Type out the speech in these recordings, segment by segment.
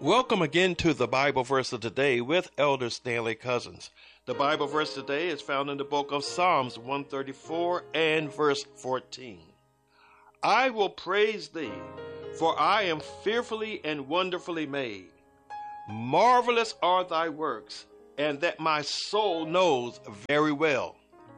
Welcome again to the Bible verse of the day with Elder Stanley Cousins. The Bible verse today is found in the book of Psalms 134 and verse 14. I will praise thee, for I am fearfully and wonderfully made. Marvelous are thy works, and that my soul knows very well.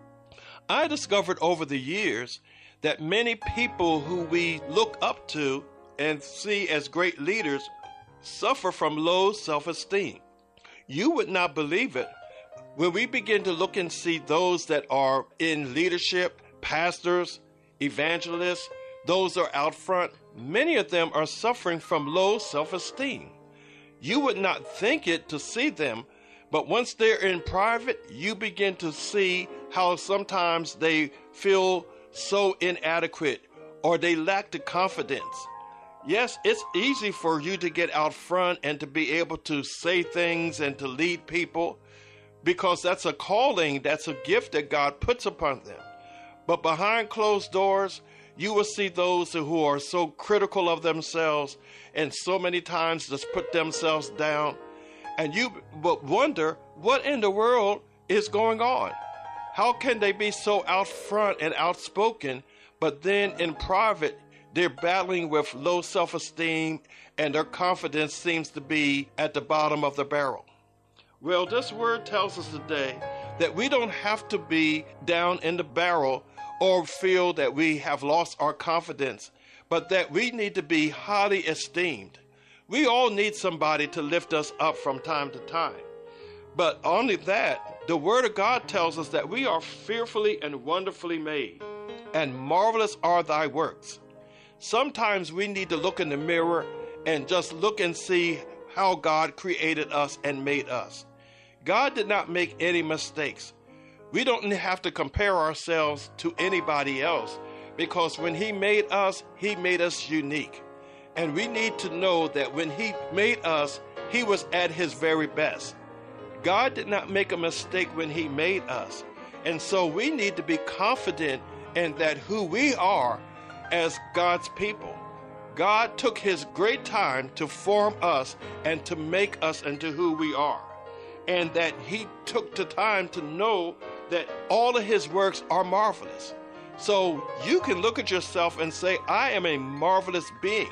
I discovered over the years that many people who we look up to and see as great leaders suffer from low self-esteem. You would not believe it. When we begin to look and see those that are in leadership, pastors, evangelists, those are out front, many of them are suffering from low self-esteem. You would not think it to see them, but once they're in private, you begin to see how sometimes they feel so inadequate or they lack the confidence. Yes, it's easy for you to get out front and to be able to say things and to lead people because that's a calling, that's a gift that God puts upon them. But behind closed doors, you will see those who are so critical of themselves and so many times just put themselves down. And you will wonder what in the world is going on. How can they be so out front and outspoken, but then in private, they're battling with low self-esteem and their confidence seems to be at the bottom of the barrel. Well, this word tells us today that we don't have to be down in the barrel or feel that we have lost our confidence, but that we need to be highly esteemed. We all need somebody to lift us up from time to time. But only that, the Word of God tells us that we are fearfully and wonderfully made, and marvelous are thy works. Sometimes we need to look in the mirror and just look and see how God created us and made us. God did not make any mistakes. We don't have to compare ourselves to anybody else because when He made us unique. And we need to know that when He made us, He was at His very best. God did not make a mistake when He made us. And so we need to be confident in that who we are as God's people. God took His great time to form us and to make us into who we are. And that He took the time to know that all of His works are marvelous. So you can look at yourself and say, I am a marvelous being.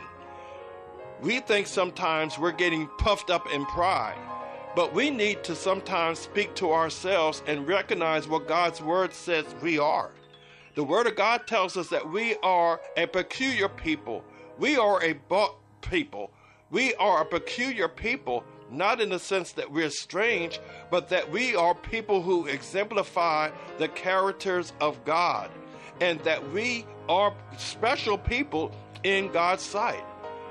We think sometimes we're getting puffed up in pride, but we need to sometimes speak to ourselves and recognize what God's word says we are. The Word of God tells us that we are a peculiar people. We are a bought people. We are a peculiar people, not in the sense that we're strange, but that we are people who exemplify the characters of God, and that we are special people in God's sight.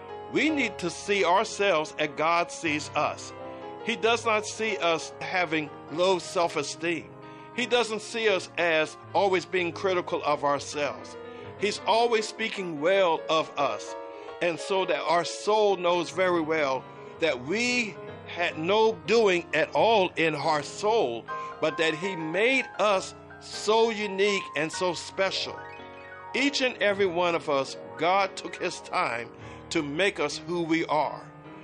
We need to see ourselves as God sees us. He does not see us having low self-esteem. He doesn't see us as always being critical of ourselves. He's always speaking well of us. And so that our soul knows very well that we had no doing at all in our soul, but that He made us so unique and so special. Each and every one of us, God took His time to make us who we are.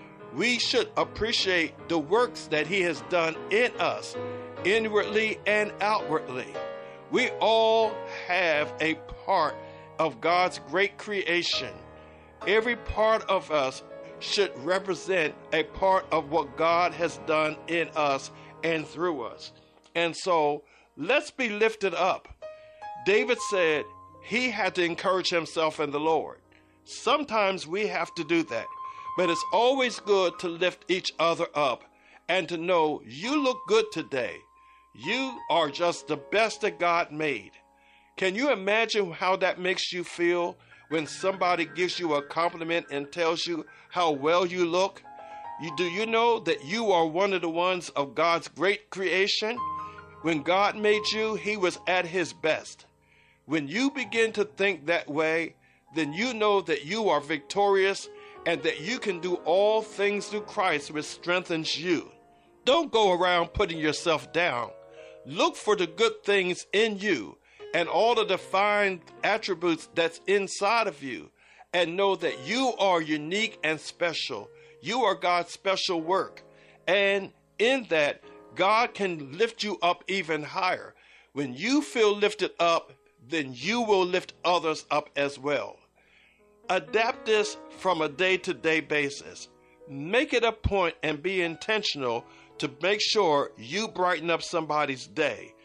We should appreciate the works that He has done in us, inwardly and outwardly. We all have a part of God's great creation. Every part of us should represent a part of what God has done in us and through us. And so let's be lifted up. David said he had to encourage himself in the Lord. Sometimes we have to do that, but it's always good to lift each other up and to know you look good today. You are just the best that God made. Can you imagine how that makes you feel when somebody gives you a compliment and tells you how well you look? Do you know that you are one of the ones of God's great creation? When God made you, He was at His best. When you begin to think that way, then you know that you are victorious and that you can do all things through Christ, which strengthens you. Don't go around putting yourself down. Look for the good things in you and all of the fine attributes that's inside of you, and know that you are unique and special. You are God's special work. And in that, God can lift you up even higher. When you feel lifted up, then you will lift others up as well. Adapt this from a day-to-day basis. Make it a point and be intentional to make sure you brighten up somebody's day.